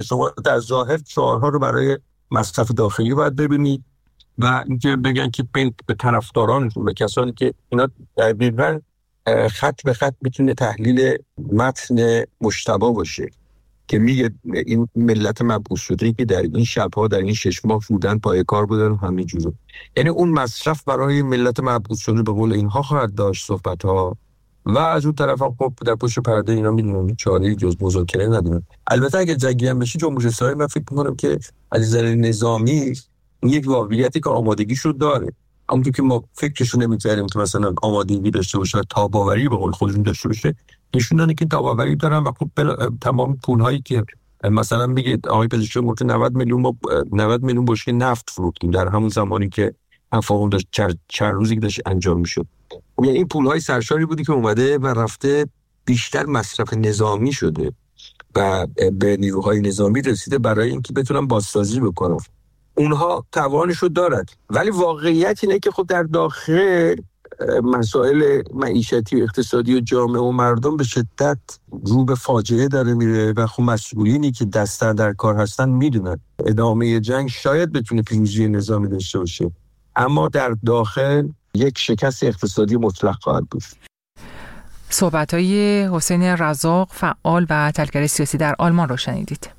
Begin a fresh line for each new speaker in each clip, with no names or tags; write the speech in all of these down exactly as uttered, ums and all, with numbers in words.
شما در ظاهر شعارها رو برای مصرف داخلی باید ببینید و اینکه بگن که به طرفدارانشون، به کسانی که اینا دقیقاً خط به خط میتونه تحلیل متن مجتبی باشه که میگه این ملت مبعوث شده که در این شب‌ها در این شش ماه بودن، پای کار بودن و همین جوره، یعنی اون مصرف برای ملت مبعوث شده به قول اینها خواهد داشت صحبت‌ها و از اون طرف هم خب در پشت پرده اینا میدونن چاره‌ای جز مذاکره ندارن. البته اگه جنگی هم بشه جنبش اسلامی، من فکر می‌کنم که از نظر نظامی یک واقعیتی که آمادگیشو داره، همونطور که ما فکرشو نمی‌کردیم که مثلا آمادگی داشته باشه، تاباوری به قول خودشون داشته باشه، نشون دادن که تاباوری دارن و خب تمام پول‌هایی که مثلا میگه آقای پزشکی گفت نود میلیون ما نود میلیون بشکه نفت فروختیم در همون زمانی که افغان داشت چند چند روزی که داشت انجام میشد. یعنی این پول‌های سرشاری بودی که اومده و رفته بیشتر مصرف نظامی شده و به نیروهای نظامی رسیده برای اینکه بتونن بازسازی بکنن. اونها توانشو دارد، ولی واقعیت اینه که خب در داخل مسائل معیشتی و اقتصادی و جامعه و مردم به شدت رو به فاجعه داره میره و خب مسئولینی که دستن در کار هستن میدونن ادامه جنگ شاید بتونه پیروزی نظامی داشته باشه، اما در داخل یک شکست اقتصادی مطلق خواهد بود.
صحبت‌های حسین رزاق، فعال و تحلیلگر سیاسی در آلمان رو شنیدید.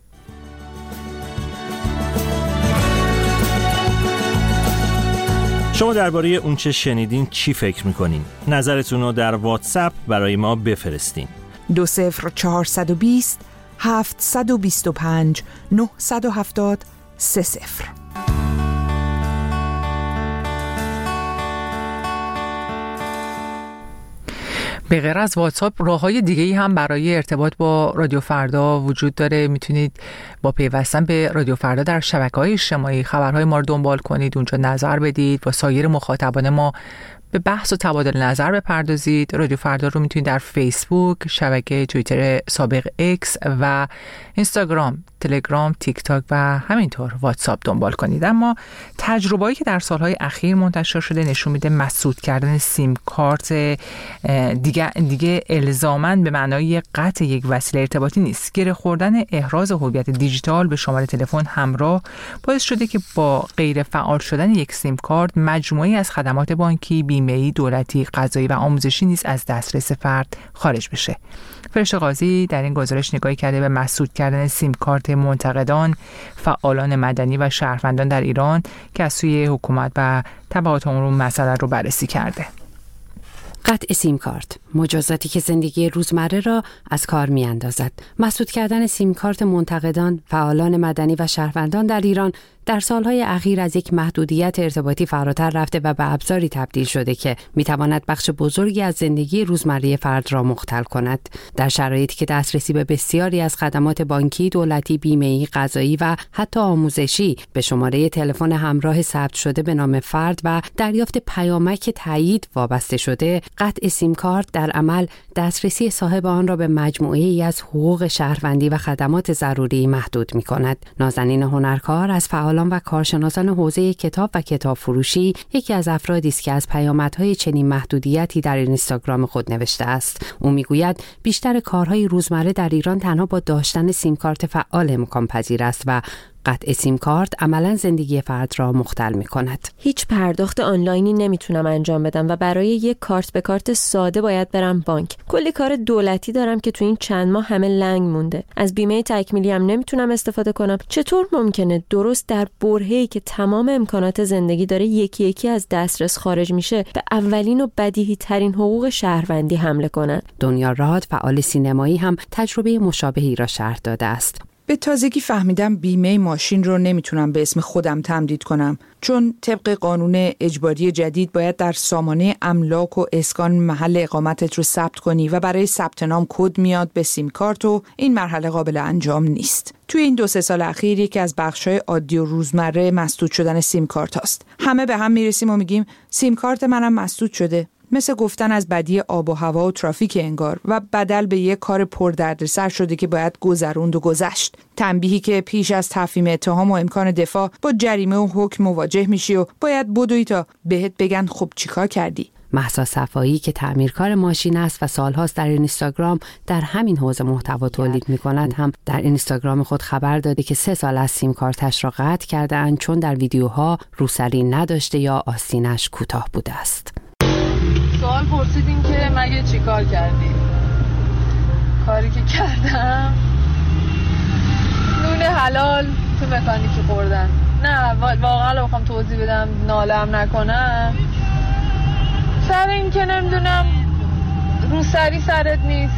شما درباره اون چه شنیدین چی فکر میکنین؟ نظرتون رو در واتساپ برای ما بفرستین.
دو صفر چهارصد و بیست هفتصد و بیست و پنج نهصد و هفتاد سه صفر.
به غیر از واتساپ راه‌های دیگه‌ای هم برای ارتباط با رادیو فردا وجود داره. میتونید با پیوستن به رادیو فردا در شبکه‌های اجتماعی خبرهای ما رو دنبال کنید، اونجا نظر بدید، با سایر مخاطبان ما به بحث و تبادل نظر بپردازید. رادیو فردا رو میتونید در فیسبوک، شبکه توییتر سابق اکس و اینستاگرام، تلگرام، تیک تاک و همینطور واتساپ دنبال کنید. اما تجربه‌ای که در سالهای اخیر منتشر شده نشون میده مسدود کردن سیم کارت دیگه دیگه الزاماً به معنای قطع یک وسیله ارتباطی نیست. گره خوردن احراز هویت دیجیتال به شماره تلفن همراه باعث شده که با غیر فعال شدن یک سیم کارت مجموعه‌ای از خدمات بانکی، بیمه‌ای، دولتی، قضایی و آموزشی نیز از دسترس فرد خارج بشه. فرشته قاضی در این گزارش نگاهی کرده به مسدود کردن سیم کارت منتقدان، فعالان مدنی و شهروندان در ایران که از سوی حکومت و تبعات اون مسئله رو بررسی کرده.
قطع سیم کارت، مجازاتی که زندگی روزمره را از کار می اندازد. مسدود کردن سیم کارت منتقدان، فعالان مدنی و شهروندان در ایران در سالهای اخیر از یک محدودیت ارتباطی فراتر رفته و به ابزاری تبدیل شده که میتواند بخش بزرگی از زندگی روزمره فرد را مختل کند. در شرایطی که دسترسی به بسیاری از خدمات بانکی، دولتی، بیمه‌ای، قضایی و حتی آموزشی به شماره تلفن همراه ثبت شده به نام فرد و دریافت پیامک تایید وابسته شده، قطع سیم کارت در عمل دسترسی صاحب آن را به مجموعه‌ای از حقوق شهروندی و خدمات ضروری محدود می‌کند. نازنین هنرکار از فعالان و کارشناسان حوزه کتاب و کتاب فروشی یکی از افرادی است که از پیامدهای چنین محدودیتی در اینستاگرام خود نوشته است. او میگوید بیشتر کارهای روزمره در ایران تنها با داشتن سیم کارت فعال امکان پذیر است و قطع سیم کارت عملاً زندگی فرد را مختل می کند.
هیچ پرداخت آنلاینی نمیتونم انجام بدم و برای یک کارت به کارت ساده باید برم بانک. کلی کار دولتی دارم که تو این چند ماه همه لنگ مونده. از بیمه تکمیلی هم نمیتونم استفاده کنم. چطور ممکنه درست در برهه‌ای که تمام امکانات زندگی داره یکی یکی از دسترس خارج میشه به اولین و بدیهی ترین حقوق شهروندی حمله کنن؟
دنیا راد، فعال سینمایی، هم تجربه مشابهی را شرح داده است.
به تازگی فهمیدم بیمه ماشین رو نمیتونم به اسم خودم تمدید کنم، چون طبق قانون اجباری جدید باید در سامانه املاک و اسکان محل اقامتت رو ثبت کنی و برای ثبت نام کد میاد به سیم کارت و این مرحله قابل انجام نیست. توی این دو سه سال اخیر یکی از بخش‌های عادی و روزمره مسدود شدن سیم کارت هاست. همه به هم میرسیم و میگیم سیم کارت منم مسدود شده. مثل گفتن از بدی آب و هوا و ترافیک انگار و بدل به یک کار پردردسر شده که باید گذروند و گذشت. تنبیهی که پیش از تفهیم اتهام و امکان دفاع با جریمه و حکم مواجه میشی و باید بدوی تا بهت بگن خب چیکار کردی.
مهسا صفایی که تعمیرکار ماشین است و سالهاست در اینستاگرام در همین حوزه محتوا تولید می‌کند هم در اینستاگرام خود خبر داده که سه سال از سیم کارتش را قطع کرده‌اند چون در ویدیوها روسری نداشته یا آستینش کوتاه بوده است.
سوال پرسیدین که مگه چی کار کردی؟ کاری که کردم نون حلال تو مکانیکی خوردن. نه واقعا بخوام توضیح بدم نالم نکنم سر این که نمیدونم روسری سرت نیست،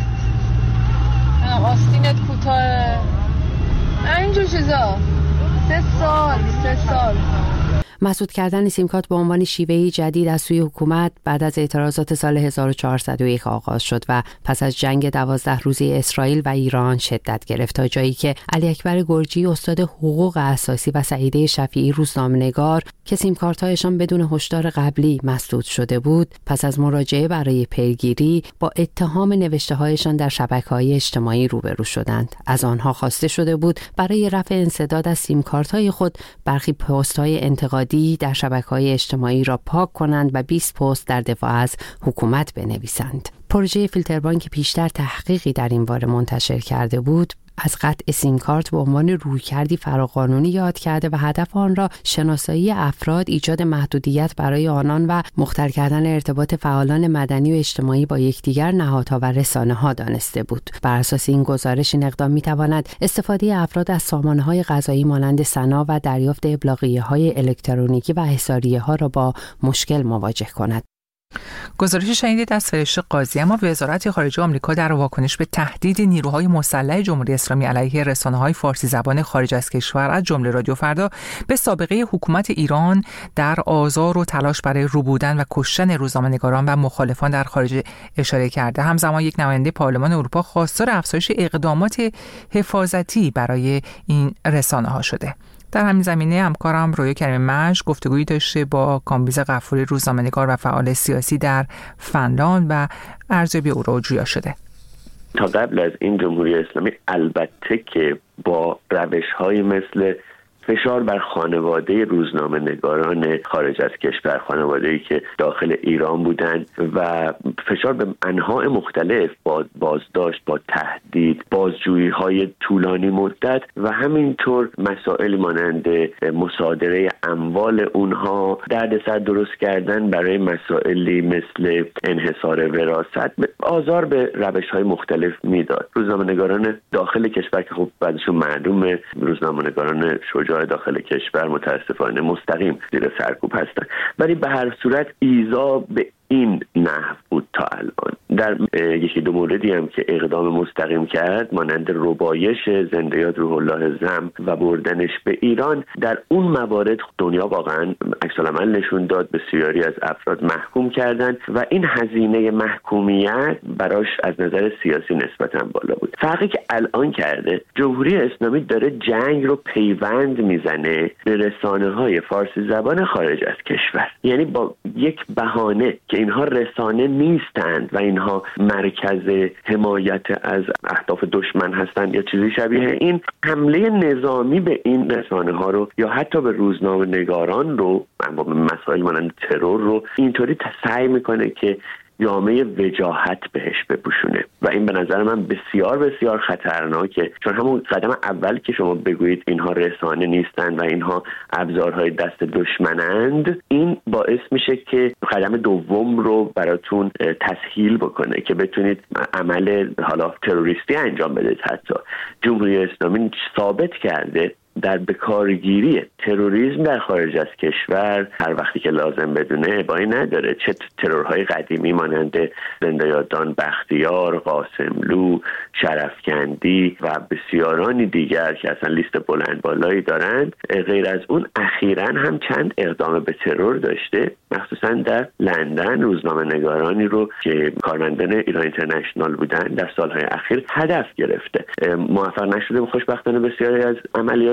آستینت کوتاه، اینجور چیزا. سه سال سه سال
مسدود کردن سیم کارت به عنوان شیوهی جدید از سوی حکومت بعد از اعتراضات سال هزار و چهارصد و یک آغاز شد و پس از جنگ دوازده روزه اسرائیل و ایران شدت گرفت تا جایی که علی اکبر گرجی استاد حقوق اساسی و سعیده شفیعی روزنامه‌نگار که سیم کارت‌هایشان بدون هشدار قبلی مسدود شده بود پس از مراجعه برای پیگیری با اتهام نوشته‌هایشان در شبکه‌های اجتماعی روبرو شدند. از آنها خواسته شده بود برای رفع انسداد از سیم کارت‌های خود برخی پست‌های انتقادی در شبکه‌های اجتماعی را پاک کنند و بیست پست در دفاع از حکومت بنویسند. پروژه فیلتربانک پیشتر تحقیقی در این باره منتشر کرده بود از قطع سیم کارت به عنوان رویکردی فراقانونی یاد کرده و هدف آن را شناسایی افراد، ایجاد محدودیت برای آنان و مختل کردن ارتباط فعالان مدنی و اجتماعی با یکدیگر، نهادها و رسانه‌ها دانسته بود. بر اساس این گزارش این اقدام می‌تواند استفاده افراد از سامانه‌های قضایی مانند سنا و دریافت ابلاغیه‌های الکترونیکی و احضاریه‌ها را با مشکل مواجه کند.
گزارش شنیدید از فرشته قاضی. اما وزارت خارجه آمریکا در واکنش به تهدید نیروهای مسلح جمهوری اسلامی علیه رسانه‌های فارسی زبان خارج از کشور از جمله رادیو فردا به سابقه حکومت ایران در آزار و تلاش برای روبودن و کشتن روزنامه‌نگاران و مخالفان در خارج اشاره کرده. همزمان یک نماینده پارلمان اروپا خواستار افزایش اقدامات حفاظتی برای این رسانه‌ها شده. در همین زمینه همکارم رویا کریم مش گفتگویی داشته با کامبیز غفوری روزنامه‌نگار و فعال سیاسی در فنلاند و ارزیابی او را جویا شده.
تا قبل از این جمهوری اسلامی البته که با روش‌های مثل فشار بر خانواده روزنامه‌نگاران خارج از کشور، خانواده‌ای که داخل ایران بودند و فشار به انواع مختلف با بازداشت، با تهدید، بازجویی‌های طولانی مدت و همینطور مسائل مانند مصادره اموال اونها، دردسر درست کردن برای مسائلی مثل انحصار وراثت، آزار به روش‌های مختلف میداد. روزنامه‌نگاران داخل کشور که خب بعدشون معلومه روزنامه‌نگاران شجاع داخل کشور متاسفانه مستقیم زیر سرکوب هستند، ولی به هر صورت ایذا به این نحو بود تا الان. در یکی دو موردی هم که اقدام مستقیم کرد مانند ربایش زنده یاد روح الله زم و بردنش به ایران، در اون موارد دنیا واقعا عکس العمل نشون داد، بسیاری از افراد محکوم کردند و این هزینه محکومیت براش از نظر سیاسی نسبتاً بالا بود. فرقی که الان کرده جمهوری اسلامی داره جنگ رو پیوند میزنه به رسانه‌های فارسی زبان خارج از کشور، یعنی با یک بهانه که اینها رسانه نیستند و اینها مرکز حمایت از اهداف دشمن هستند یا چیزی شبیه این، حمله نظامی به این رسانه ها رو یا حتی به روزنامه نگاران رو، مسائل مانند ترور رو اینطوری سعی میکنه که جامعه وجاهت بهش بپوشونه و این به نظر من بسیار بسیار خطرناکه، چون همون قدم اول که شما بگویید اینها رسانه نیستند و اینها ابزارهای دست دشمنند، این باعث میشه که قدم دوم رو براتون تسهیل بکنه که بتونید عمل حالا تروریستی انجام بدید. حتی جمهوری اسلامی ثابت کرده در بکارگیری تروریسم در خارج از کشور هر وقتی که لازم بدونه ابایی نداره، چه ترورهای قدیمی مانند زنده یادان بختیار، قاسملو، شرفکندی و بسیارانی دیگر که اصلا لیست بلند بالایی دارند. غیر از اون اخیراً هم چند اقدام به ترور داشته، مخصوصاً در لندن روزنامه نگارانی رو که کارمندان ایران اینترنشنال بودن در سالهای اخیر هدف گرفته. موفق نشده خوشبختانه بسیاری از عملیات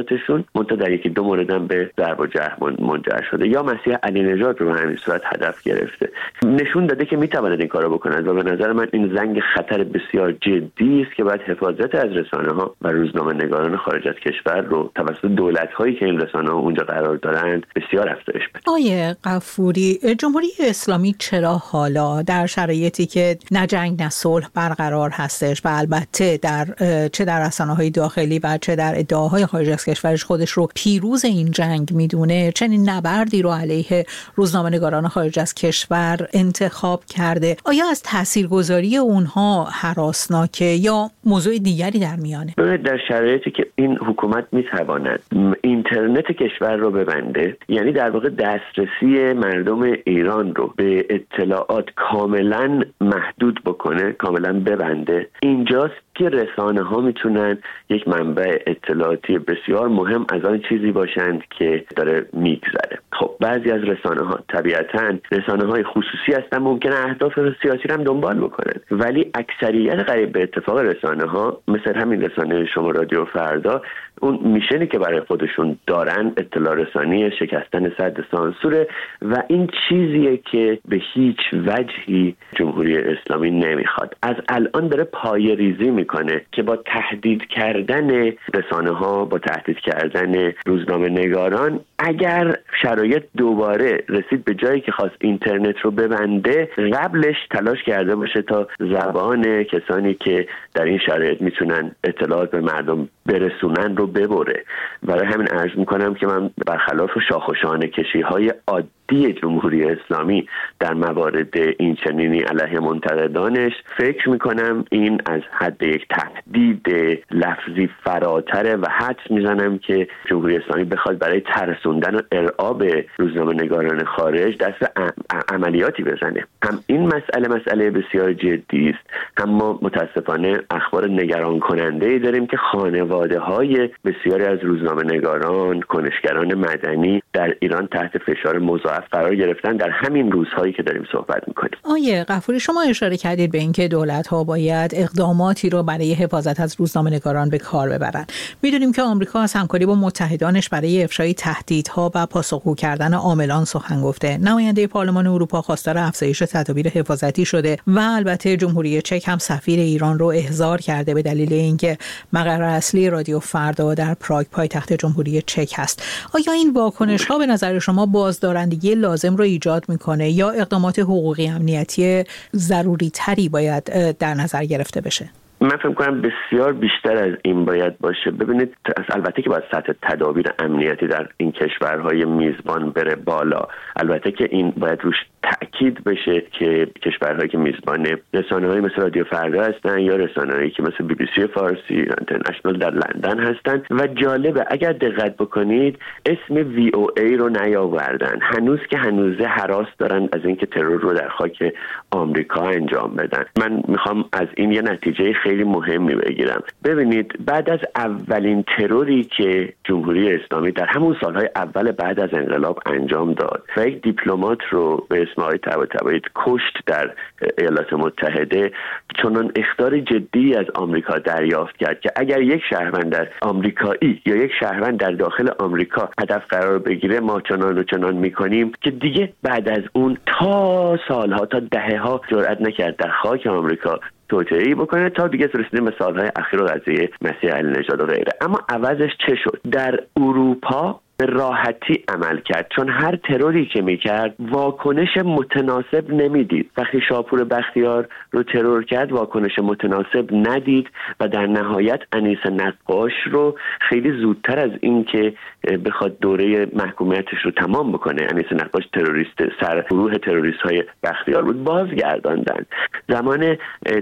اطلاعاتشون، منتها در یکی دو موردم به ضرب و جرح منجر شده. یا مسیح علی نژاد رو به همین صورت هدف گرفته. نشون داده که میتواند این کارو بکنند و به نظر من این زنگ خطر بسیار جدی است که باید حفاظت از رسانه‌ها و روزنامه‌نگاران خارج از کشور رو توسط دولت‌هایی که این رسانه‌ها اونجا قرار دارند بسیار افزایش بده.
آقای غفوری، جمهوری اسلامی چرا حالا در شرایطی که نه جنگ نه صلح برقرار هستش و البته در چه در رسانه‌های داخلی و چه در ادعاهای خارج از کشورش خودش رو پیروز این جنگ میدونه، چنین نبردی رو علیه روزنامه‌نگاران خارج از کشور انتخاب کرده؟ آیا از تاثیرگذاری اونها هراسناکه یا موضوع دیگری در میانه؟
در شرایطی که این حکومت میتواند اینترنت کشور رو ببنده، یعنی در واقع دسترسی مردم ایران رو به اطلاعات کاملا محدود بکنه، کاملا ببنده، اینجاست که رسانه ها میتونن یک منبع اطلاعاتی بسیار مهم از آن چیزی باشند که داره میگذره. خب بعضی از رسانه ها طبیعتاً رسانه های خصوصی هستن، ممکنه اهداف سیاسی رو هم دنبال بکنن، ولی اکثریت قریب به اتفاق رسانه ها مثل همین رسانه شما رادیو فردا، اون میشنی که برای خودشون دارن اطلاع رسانی، شکستن سد سانسوره و این چیزیه که به هیچ وجهی جمهوری اسلامی نمیخواد. از الان داره پایه ریزی میکنه که با تهدید کردن رسانه ها، با تهدید کردن روزنامه نگاران، اگر شرایط دوباره رسید به جایی که خواست اینترنت رو ببنده، قبلش تلاش کرده باشه تا زبان کسانی که در این شرایط میتونن اطلاعات به مردم برسونن رو ببره. برای همین عرض میکنم که من برخلاف شاخ و شانه کشی های عادی جمهوری اسلامی در موارد این چنینی علیه منتقدانش، فکر میکنم این از حد یک تهدید لفظی فراتره و حدس میزنم که جمهوری اسلامی بخواد برای ترسوندن و ارعاب روزنامه نگاران خارج دست عملیاتی بزنه. هم این مسئله مسئله بسیار جدی است، هم ما متاسفانه اخبار نگران کننده ای داریم که خانواده های بسیاری از روزنامه نگاران، کنشگران مدنی در ایران تحت فشار مضاعف قرار گرفتن در همین روزهایی که داریم صحبت میکنیم.
آیه غفوری، شما اشاره کردید به اینکه دولت‌ها باید اقداماتی رو برای حفاظت از روزنامه‌نگاران به کار ببرن. میدونیم که آمریکا از همکاری با متحدانش برای افشای تهدیدها و پاسخگو کردن عاملان سخن گفته. نماینده پارلمان اروپا خواستار افزایش تدابیر حفاظتی شده و البته جمهوری چک هم سفیر ایران رو احضار کرده به دلیل اینکه مقر اصلی رادیو فردا در پراگ پایتخت جمهوری چک هست. آیا این واکنش‌ها به نظر شما بازدارندگی لازم رو ایجاد میکنه یا اقدامات حقوقی امنیتی ضروری تری باید در نظر گرفته بشه؟
من فکر کنم بسیار بیشتر از این باید باشه. ببینید، البته که باید سطح تدابیر امنیتی در این کشورهای میزبان بره بالا، البته که این باید روش تأکید بشه که کشورهایی که میزبان رسانه‌های مثل رادیو فردا هستن یا رسانه‌هایی که مثل بی بی سی فارسی، اینترنشنال در لندن هستن. و جالبه اگر دقت بکنید اسم وی او ای رو نیاوردن، هنوز که هنوزه هراس دارن از اینکه ترور رو در خاک آمریکا انجام بدن. من میخوام از این یه نتیجه خیلی مهمی بگیرم. ببینید، بعد از اولین تروری که جمهوری اسلامی در همون سالهای اول بعد از انقلاب انجام داد و یک دیپلمات رو به اسم آقای طباطبایی کشت در ایالات متحده، چنان اخطار جدی از آمریکا دریافت کرد که اگر یک شهروند در آمریکایی یا یک شهروند در داخل آمریکا هدف قرار بگیره، ما چنان و چنان میکنیم که دیگه بعد از اون تا سالها، تا دهه‌ها جرئت نکرد در خاک آمریکا توطئه‌ای بکنه، تا دیگه رسیدیم به سالهای اخیر و قضیه مسیح علی نژاد و غیره. اما عوضش چه شد؟ در اروپا به راحتی عمل کرد، چون هر تروری که میکرد واکنش متناسب نمیدید. وقتی شاپور بختیار رو ترور کرد واکنش متناسب ندید و در نهایت انیس نقاش رو خیلی زودتر از این که بخواد دوره محکومیتش رو تمام بکنه، انیس نقاش تروریست سر گروه تروریست های بختیار بود، بازگرداندن. زمان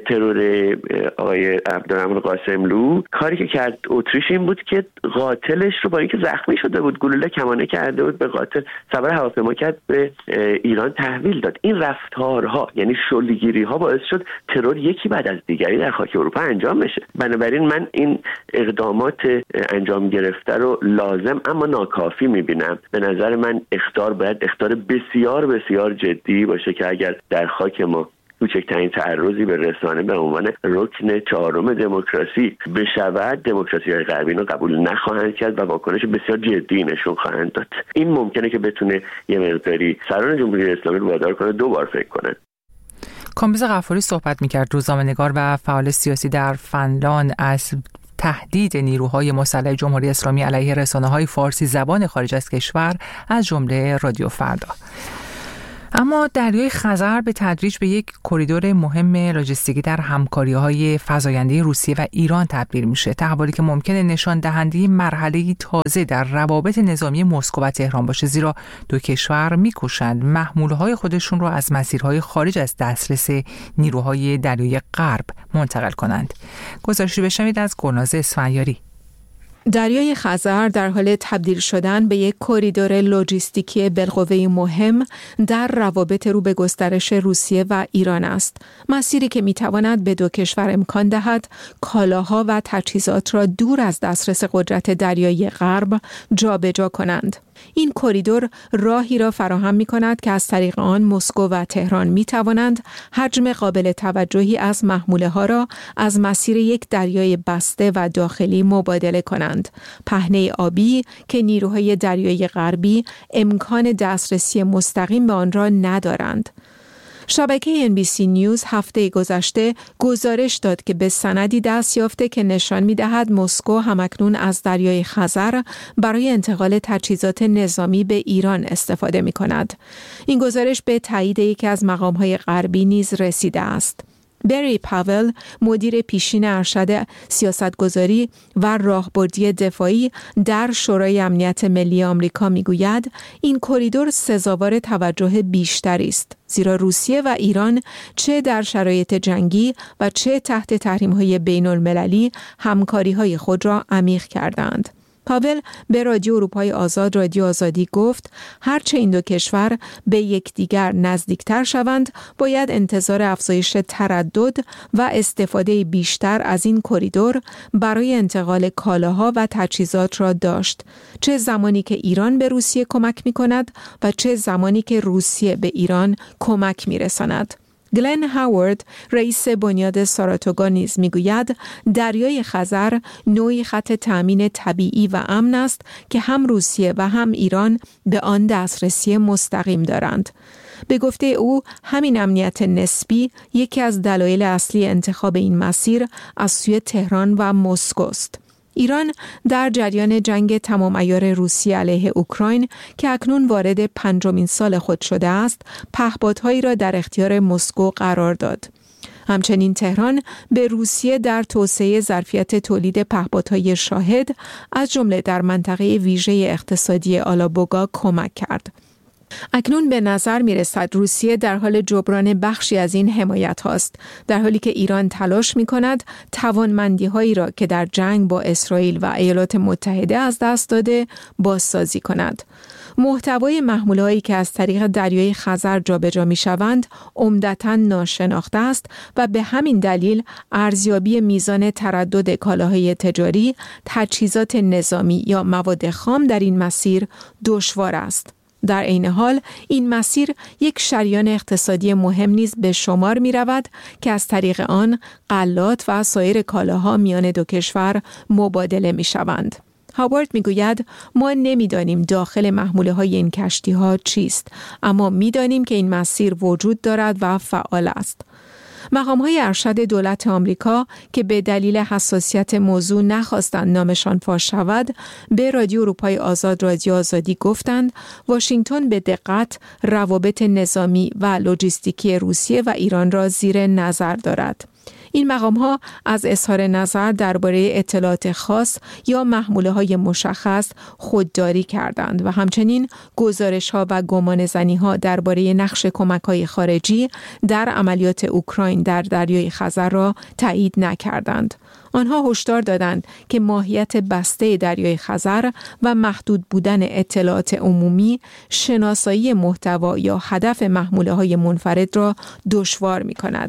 ترور آقای عبدالرحمن قاسملو کاری که کرد اتریش این بود که قاتلش رو با اینکه زخمی شده بود، گلوله کمانه کرده بود به قاتل، سوار هواپیما کرد به ایران تحویل داد. این رفتارها، یعنی شلگیری ها، باعث شد ترور یکی بعد از دیگری در خاک اروپا انجام بشه. بنابراین من این اقدامات انجام گرفته رو لازم اما ناکافی میبینم. به نظر من اخطار باید اخطار بسیار بسیار جدی باشه که اگر در خاک ما کوچکترین تعرضی به رسانه به عنوان رکن چهارم دموکراسی بشود، دموکراسی‌های غربی رو قبول نخواهند کرد و واکنش بسیار جدی نشون خواهند داد. این ممکنه که بتونه یه مقداری سران جمهوری اسلامی رو وادار کنه دوبار فکر کنه.
کامبیز غفاری صحبت می‌کرد، روزنامه‌نگار و فعال سیاسی در فنلاند، از تهدید نیروهای مسلح جمهوری اسلامی علیه رسانه‌های فارسی زبان خارج از کشور از جمله رادیو فردا. اما دریای خزر به تدریج به یک کریدور مهم لوجستیکی در همکاری‌های فزاینده روسیه و ایران تبدیل میشه، تحولی که ممکنه نشان دهنده مرحله‌ای تازه در روابط نظامی مسکو و تهران باشه، زیرا دو کشور می‌کوشند محموله‌های خودشون رو از مسیرهای خارج از دسترس نیروهای دریای غرب منتقل کنند. گزارشی بشنوید از گلناز اسفندیاری.
دریای خزر در حال تبدیل شدن به یک کریدور لوجستیکی بالقوه مهم در روابط رو به گسترش روسیه و ایران است. مسیری که میتواند به دو کشور امکان دهد کالاها و تجهیزات را دور از دسترس قدرت دریایی غرب جابجا کنند. این کریدور راهی را فراهم می کند که از طریق آن مسکو و تهران می توانند حجم قابل توجهی از محموله ها را از مسیر یک دریای بسته و داخلی مبادله کنند. پهنه آبی که نیروهای دریای غربی امکان دسترسی مستقیم به آن را ندارند. شبکه ان بی سی نیوز هفته گذشته گزارش داد که به سندی دست یافته که نشان می‌دهد مسکو همکنون از دریای خزر برای انتقال تجهیزات نظامی به ایران استفاده می‌کند. این گزارش به تایید یکی از مقام‌های غربی نیز رسیده است. بری پاول، مدیر پیشین ارشد سیاستگذاری و راهبردی دفاعی در شورای امنیت ملی آمریکا میگوید این کریدور سزاوار توجه بیشتری است، زیرا روسیه و ایران چه در شرایط جنگی و چه تحت تحریم‌های بین‌المللی همکاری‌های خود را عمیق کردند. پاول به رادیو اروپای آزاد رادیو آزادی گفت هرچه این دو کشور به یکدیگر نزدیکتر شوند، باید انتظار افزایش تردد و استفاده بیشتر از این کریدور برای انتقال کالاها و تجهیزات را داشت، چه زمانی که ایران به روسیه کمک می کند و چه زمانی که روسیه به ایران کمک می رساند. گلن هاوارد، رئیس بنیاد ساراتوگا نیز میگوید دریای خزر نوعی خط تأمین طبیعی و امن است که هم روسیه و هم ایران به آن دسترسی مستقیم دارند. به گفته او همین امنیت نسبی یکی از دلایل اصلی انتخاب این مسیر از سوی تهران و مسکو است. ایران در جریان جنگ تمام عیار روسیه علیه اوکراین که اکنون وارد پنجمین سال خود شده است، پهپادهایی را در اختیار مسکو قرار داد. همچنین تهران به روسیه در توسعه ظرفیت تولید پهپادهای شاهد از جمله در منطقه ویژه اقتصادی آلابوگا کمک کرد. اکنون به نظر می رسد روسیه در حال جبران بخشی از این حمایت هاست، در حالی که ایران تلاش می کند توانمندی هایی را که در جنگ با اسرائیل و ایالات متحده از دست داده بازسازی کند. محتوای محموله هایی که از طریق دریای خزر جابجا می شوند عمدتاً ناشناخته است و به همین دلیل ارزیابی میزان تردد کالاهای تجاری، تجهیزات نظامی یا مواد خام در این مسیر دشوار است. در عین حال این مسیر یک شریان اقتصادی مهم نیز به شمار می رود که از طریق آن غلات و سایر کالاها میان دو کشور مبادله می شوند. هاوارد می گوید ما نمی دانیم داخل محموله های این کشتی ها چیست، اما می دانیم که این مسیر وجود دارد و فعال است. مقام‌های ارشد دولت آمریکا که به دلیل حساسیت موضوع نخواستند نامشان فاش شود، به رادیو اروپای آزاد رادیو آزادی گفتند واشنگتن به دقت روابط نظامی و لوجستیکی روسیه و ایران را زیر نظر دارد. این مقام‌ها از اظهار نظر درباره اطلاعات خاص یا محموله‌های مشخص خودداری کردند و همچنین گزارش‌ها و گمانه‌زنی‌ها درباره نقش کمک‌های خارجی در عملیات اوکراین در دریای خزر را تایید نکردند. آنها هشدار دادند که ماهیت بسته دریای خزر و محدود بودن اطلاعات عمومی شناسایی محتوا یا هدف محموله‌های منفرد را دشوار می‌کند.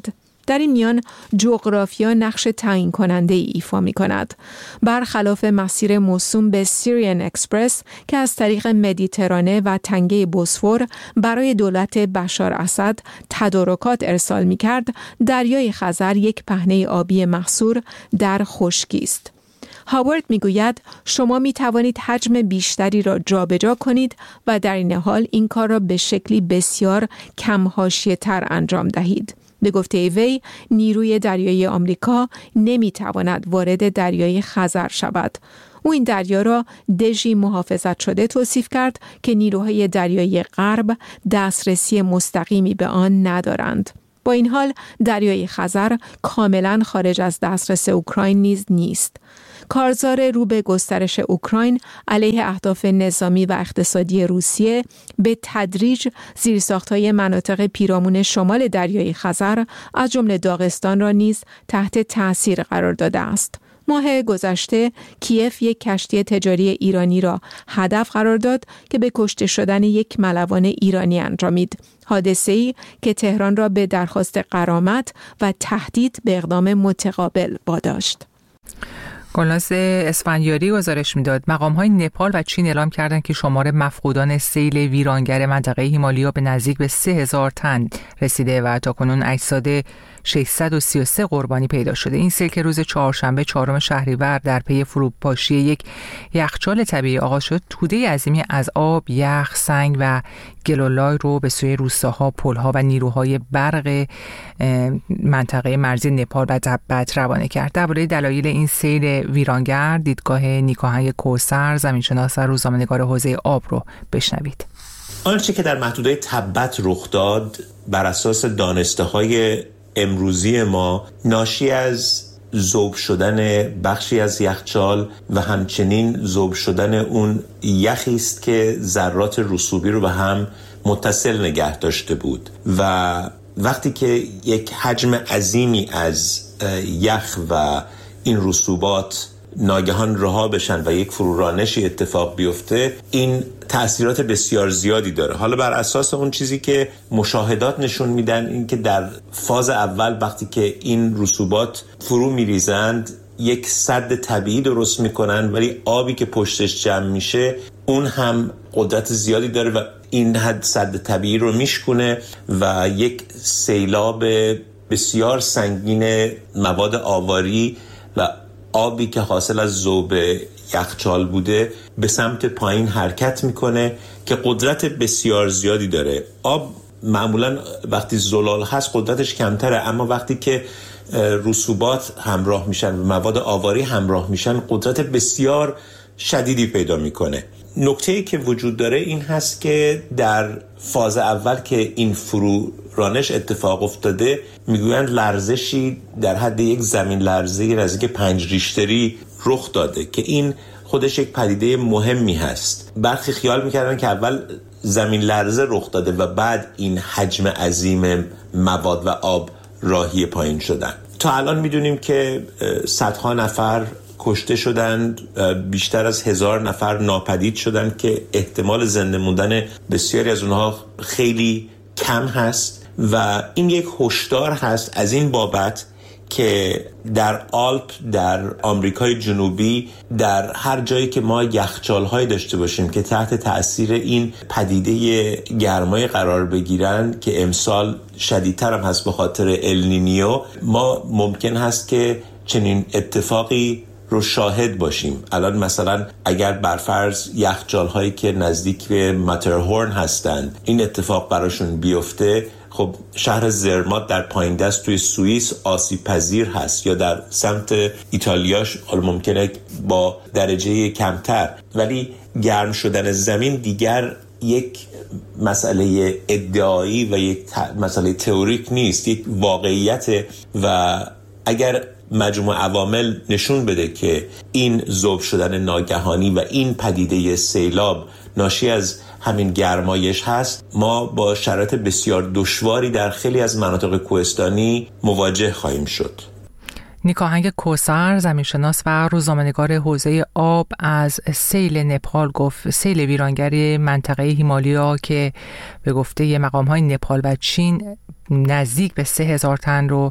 در این میان جغرافیا نقش تعیین کننده ای ایفا می کند. برخلاف مسیر موسوم به سیریان اکسپرس که از طریق مدیترانه و تنگه بوسفور برای دولت بشار اسد تدارکات ارسال می کرد، دریای خزر یک پهنه آبی محصور در خشکی است. هاوارد میگوید شما می توانید حجم بیشتری را جابجا کنید و در این حال این کار را به شکلی بسیار کم حاشیه‌تر انجام دهید. به گفته وی، نیروی دریایی آمریکا نمی تواند وارد دریای خزر شود. او این دریا را دژی محافظت شده توصیف کرد که نیروهای دریایی غرب دسترسی مستقیمی به آن ندارند. با این حال دریای خزر کاملا خارج از دسترس اوکراین نیز نیست. کارزار رو به گسترش اوکراین علیه اهداف نظامی و اقتصادی روسیه به تدریج زیرساخت‌های مناطق پیرامون شمال دریای خزر از جمله داغستان را نیز تحت تأثیر قرار داده است. ماه گذشته کیف یک کشتی تجاری ایرانی را هدف قرار داد که به کشته شدن یک ملوان ایرانی انجامید. حادثه‌ای که تهران را به درخواست غرامت و تهدید به اقدام متقابل واداشت.
گلناز اسفندیاری گزارش میداد مقام‌های نپال و چین اعلام کردند که شمار مفقودان سیل ویرانگر منطقه هیمالیا به نزدیک به سه هزار تن رسیده و تاکنون اجساد ششصد و سی و سه قربانی پیدا شده. این سیل که روز چهارشنبه چهارم شهریور در پی فروپاشی یک یخچال طبیعی آغاز شد، توده عظیمی از آب، یخ، سنگ و گلولای رو به سوی روستاها، پل‌ها و نیروهای برق منطقه مرزی نپال و تبت روانه کرد. درباره دلایل این سیل ویرانگر دیدگاه نیکاهنگ کوثر، زمینشناس و روزنامه‌نگار حوزه آب رو بشنوید.
آنچه که در محدوده تبت رخ داد بر اساس دانسته‌های امروزی ما ناشی از ذوب شدن بخشی از یخچال و همچنین ذوب شدن اون یخی است که ذرات رسوبی رو به هم متصل نگه داشته بود و وقتی که یک حجم عظیمی از یخ و این رسوبات ناگهان رها بشن و یک فرورانشی اتفاق بیفته، این تأثیرات بسیار زیادی داره. حالا بر اساس اون چیزی که مشاهدات نشون میدن این که در فاز اول وقتی که این رسوبات فرو میریزند یک سد طبیعی درست میکنن، ولی آبی که پشتش جمع میشه اون هم قدرت زیادی داره و این حد سد طبیعی رو میشکنه و یک سیلاب بسیار سنگین مواد آواری و آبی که حاصل از ذوب یخچال بوده به سمت پایین حرکت میکنه که قدرت بسیار زیادی داره. آب معمولا وقتی زلال هست قدرتش کمتره، اما وقتی که رسوبات همراه میشن و مواد آواری همراه میشن قدرت بسیار شدیدی پیدا میکنه. نکته‌ای که وجود داره این هست که در فاز اول که این فرو رانش اتفاق افتاده میگویند لرزشی در حد یک زمین لرزه‌ای نزدیک پنج ریشتری رخ داده که این خودش یک پدیده مهمی هست. برخی خیال میکردن که اول زمین لرزه رخ داده و بعد این حجم عظیم مواد و آب راهی پایین شدن. تا الان میدونیم که صدها نفر کشته شدند، بیشتر از هزار نفر ناپدید شدند که احتمال زنده موندن بسیاری از اونها خیلی کم هست و این یک هشدار هست از این بابت که در آلپ، در آمریکای جنوبی، در هر جایی که ما یخچال‌های داشته باشیم که تحت تأثیر این پدیده گرمای قرار بگیرن که امسال شدیدتر هم هست به خاطر النینیو، ما ممکن هست که چنین اتفاقی رو شاهد باشیم. الان مثلا اگر برفرض یخچال‌هایی که نزدیک به ماترهورن هستند این اتفاق براشون بیفته، خب شهر زرمات در پایین دست توی سوئیس آسیب پذیر هست یا در سمت ایتالیاش ممکنه با درجه کمتر، ولی گرم شدن زمین دیگر یک مسئله ادعایی و یک مسئله تئوریک نیست، یک واقعیت و اگر مجموع عوامل نشون بده که این ذوب شدن ناگهانی و این پدیده سیلاب ناشی از همین گرمایش هست، ما با شرایط بسیار دشواری در خیلی از مناطق کوهستانی مواجه خواهیم شد.
نیکاهنگ کوثر، زمینشناس و روزنامه‌نگار حوزه آب، از سیل نپال گفت. سیل ویرانگر منطقه هیمالیا که به گفته مقام‌های نپال و چین نزدیک به سه هزار تن رو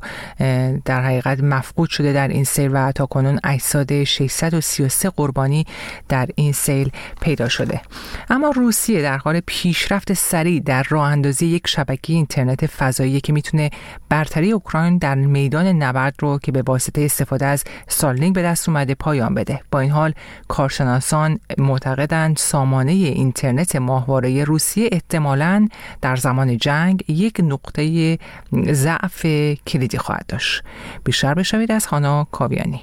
در حقیقت مفقود شده در این سیل و تا کنون اجساد ششصد و سی و سه قربانی در این سیل پیدا شده. اما روسیه در حال پیشرفت سریع در راه اندازی یک شبکه اینترنت فضایی که میتونه برتری اوکراین در میدان نبرد رو که به واسطه استفاده از استارلینک به دست اومده پایان بده. با این حال کارشناسان معتقدند سامانه اینترنت ماهواره روسیه احتمالاً در زمان جنگ یک نقطه ضعف کلیدی خواهد داشت. بیشتر بشنوید از هانا کاویانی.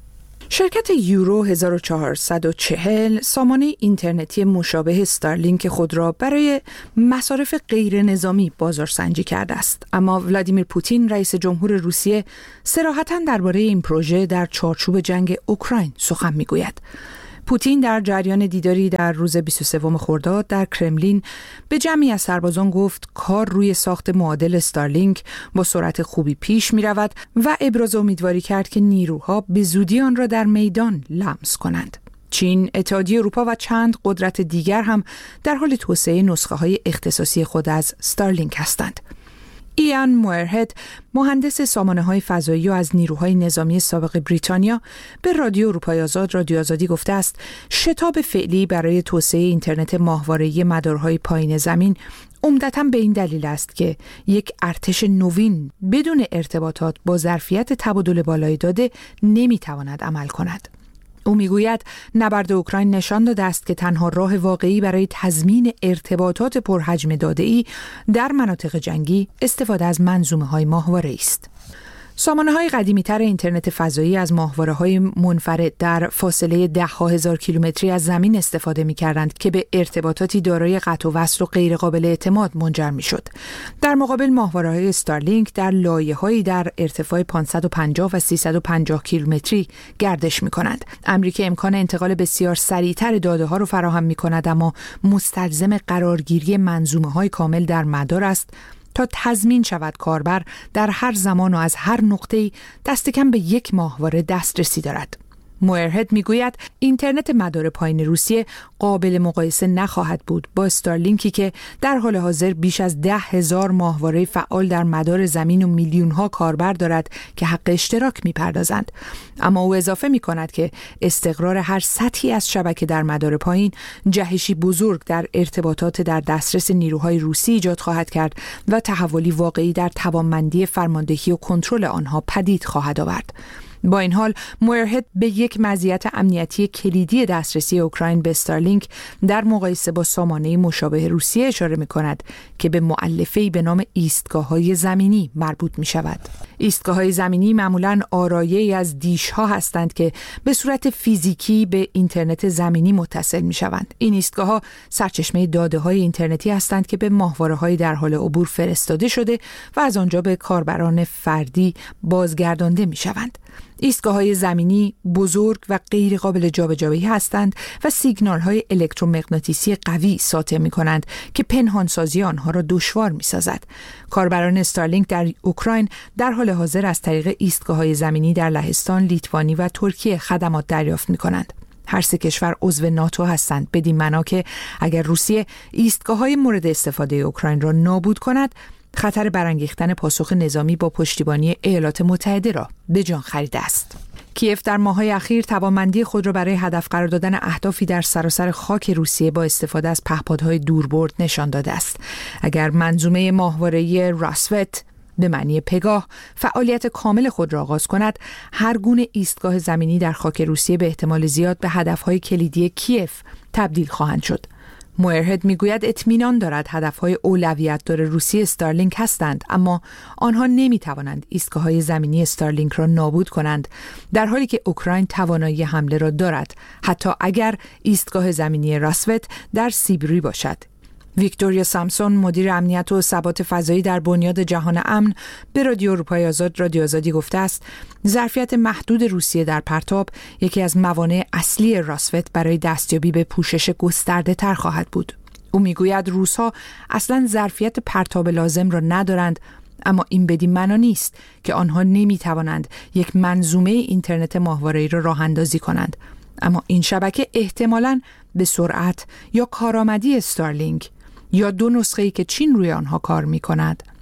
شرکت یورو هزار و چهارصد و چهل سامانه اینترنتی مشابه استارلینک خود را برای مصارف غیر نظامی بازارسنجی کرده است، اما ولادیمیر پوتین رئیس جمهور روسیه صراحتاً درباره این پروژه در چارچوب جنگ اوکراین سخن میگوید. پوتین در جریان دیداری در روز بیست و سوم خرداد در کرملین به جمعی از سربازان گفت کار روی ساخت معادل استارلینک با سرعت خوبی پیش می رود و ابراز امیدواری کرد که نیروها به زودی آن را در میدان لمس کنند. چین، اتحادیه اروپا و چند قدرت دیگر هم در حال توسعه نسخه های اختصاصی خود از استارلینک هستند. ایان موئرهد، مهندس سامانه‌های فضایی و از نیروهای نظامی سابق بریتانیا، به رادیو اروپای آزاد رادیو آزادی گفته است شتاب فعلی برای توسعه اینترنت ماهواره‌ای مدارهای پایین زمین عمدتاً به این دلیل است که یک ارتش نوین بدون ارتباطات با ظرفیت تبادل بالای داده نمی‌تواند عمل کند. او میگوید نبرد اوکراین نشان داده است که تنها راه واقعی برای تضمین ارتباطات پرحجم داده‌ای در مناطق جنگی استفاده از منظومه‌های ماهواره‌ای است. سامانه‌های قدیمی‌تر اینترنت فضایی از ماهواره‌های منفرد در فاصله ده‌ها هزار کیلومتری از زمین استفاده می‌کردند که به ارتباطاتی دارای قطع و وصل و غیرقابل اعتماد منجر می‌شد. در مقابل ماهواره‌های استارلینک در لایه‌هایی در ارتفاع پانصد و پنجاه و سیصد و پنجاه کیلومتری گردش می‌کنند. امری که امکان انتقال بسیار سریعتر داده‌ها را فراهم می‌کند، اما مستلزم قرارگیری منظومه‌های کامل در مدار است تا تضمین شود کاربر در هر زمان و از هر نقطه‌ای دست کم به یک ماهواره دسترسی دارد. موئرهد میگوید اینترنت مدار پایین روسیه قابل مقایسه نخواهد بود با استارلینکی که در حال حاضر بیش از ده هزار ماهواره فعال در مدار زمین و میلیون ها کاربر دارد که حق اشتراک میپردازند. اما او اضافه میکند که استقرار هر سطحی از شبکه در مدار پایین جهشی بزرگ در ارتباطات در دسترس نیروهای روسی ایجاد خواهد کرد و تحولی واقعی در توانمندی فرماندهی و کنترل آنها پدید خواهد آورد. با این حال موئرهد به یک مزیت امنیتی کلیدی دسترسی اوکراین به استارلینک در مقایسه با سامانه مشابه روسیه اشاره می‌کند که به مؤلفه‌ای به نام ایستگاه‌های زمینی مربوط می‌شود. ایستگاه‌های زمینی معمولاً آرایه‌ای از دیش‌ها هستند که به صورت فیزیکی به اینترنت زمینی متصل می‌شوند. این ایستگاه‌ها سرچشمه داده‌های اینترنتی هستند که به ماهواره‌های در حال عبور فرستاده شده و از آنجا به کاربران فردی بازگردانده می‌شوند. ایستگاه‌های زمینی بزرگ و غیر قابل جابجایی هستند و سیگنال‌های الکترومغناطیسی قوی ساطع می‌کنند که پنهانسازی آنها را دشوار می‌سازد. کاربران استارلینک در اوکراین در حال حاضر از طریق ایستگاه‌های زمینی در لهستان، لیتوانی و ترکیه خدمات دریافت می‌کنند. هر سه کشور عضو ناتو هستند، بدین معنا که اگر روسیه ایستگاه‌های مورد استفاده اوکراین را نابود کند، خطر برانگیختن پاسخ نظامی با پشتیبانی ایالات متحده را به جان خریده است. کیف در ماه‌های اخیر توانمندی خود را برای هدف قرار دادن اهدافی در سراسر خاک روسیه با استفاده از پهپادهای دوربرد نشان داده است. اگر منظومه ماهواره‌ای راسوت به معنی پگاه فعالیت کامل خود را آغاز کند، هر گونه ایستگاه زمینی در خاک روسیه به احتمال زیاد به هدف‌های کلیدی کیف تبدیل خواهند شد. موئرهد میگوید اطمینان دارد هدفهای اولویت دار روسیه استارلینک هستند، اما آنها نمیتوانند ایستگاه‌های زمینی استارلینک را نابود کنند، در حالی که اوکراین توانایی حمله را دارد، حتی اگر ایستگاه زمینی راسوت در سیبری باشد. ویکتوریا سامسون، مدیر امنیت و ثبات فضایی در بنیاد جهان امن، به رادیو اروپای آزاد رادیو آزادی گفته است ظرفیت محدود روسیه در پرتاب یکی از موانع اصلی راسوت برای دستیابی به پوشش گسترده تر خواهد بود. او میگوید روس‌ها اصلاً ظرفیت پرتاب لازم را ندارند، اما این بدین معنا نیست که آنها نمیتوانند یک منظومه اینترنت ماهواره‌ای را راه اندازی کنند، اما این شبکه احتمالاً به سرعت یا کارآمدی استارلینک یا دو نسخه‌ای که چین روی آنها کار می‌کند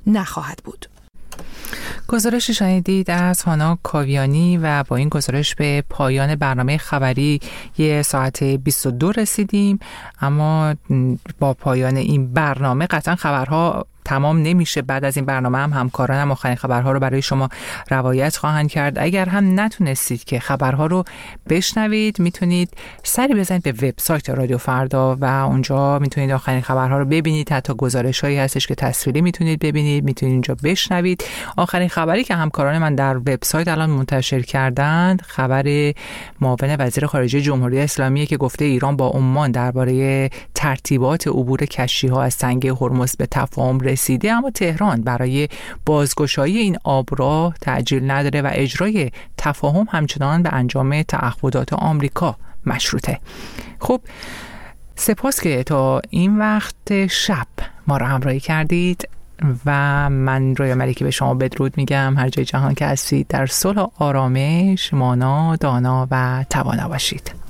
نخواهد بود.
گزارشی شنیدید از هانا کاویانی و با این گزارش به پایان برنامه خبری یه ساعت بیست و دو رسیدیم. اما با پایان این برنامه قطعا خبرها تمام نمیشه. بعد از این برنامه هم همکارانم آخرین خبرها رو برای شما روایت خواهند کرد. اگر هم نتونستید که خبرها رو بشنوید، میتونید سری بزنید به وبسایت رادیو فردا و اونجا میتونید آخرین خبرها رو ببینید. حتی گزارش‌هایی هستش که تصویری میتونید ببینید، میتونید اینجا بشنوید. آخرین خبری که همکاران من در وبسایت الان منتشر کردند خبر معاون وزیر خارجه جمهوری اسلامی که گفته ایران با عمان درباره ترتیبات عبور کشتی‌ها از تنگه هرمز به تفاهم رسیده، اما تهران برای بازگشایی این آبراه تعجیل نداره و اجرای تفاهم همچنان به انجام تعهدات آمریکا مشروطه. خب سپاس که تا این وقت شب ما را همراهی کردید و من رویا ملکی به شما بدرود میگم. هر جای جهان که هستید در صلح و آرامش مانا، دانا و توانا باشید.